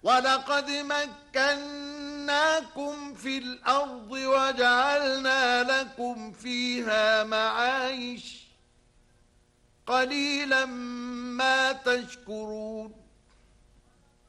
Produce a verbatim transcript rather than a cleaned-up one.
ولقد مكناكم في الأرض وجعلنا لكم فيها معايش قليلا ما تشكرون